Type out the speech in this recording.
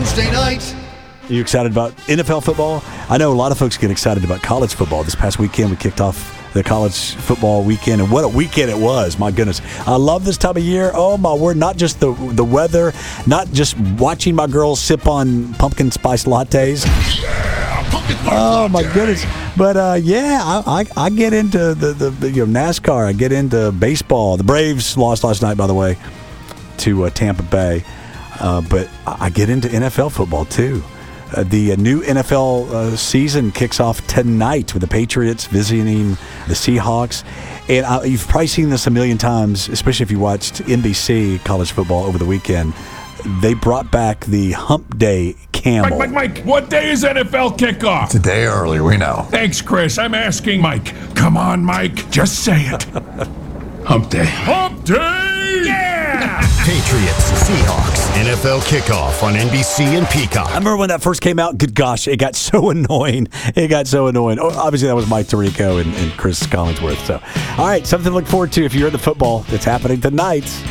Wednesday night. Are you excited about NFL football? I know a lot of folks get excited about college football. This past weekend, we kicked off the college football weekend, and what a weekend it was. My goodness. I love this time of year. Oh, my word. Not just the weather, not just watching my girls sip on pumpkin spice lattes. Oh, my goodness. But, I get into the NASCAR. I get into baseball. The Braves lost last night, by the way, to Tampa Bay. But I get into NFL football, too. The new NFL season kicks off tonight with the Patriots visiting the Seahawks. And you've probably seen this a million times, especially if you watched NBC college football over the weekend. They brought back the Hump Day camel. Mike, what day is NFL kickoff? It's a day early, we know. Thanks, Chris. I'm asking Mike. Come on, Mike. Just say it. Hump Day. Hump Day! Yeah! Patriots, Seahawks, NFL kickoff on NBC and Peacock. I remember when that first came out, good gosh, it got so annoying. Oh, obviously, that was Mike Tirico and Chris Collinsworth. So, all right, something to look forward to if you're in the football that's happening tonight.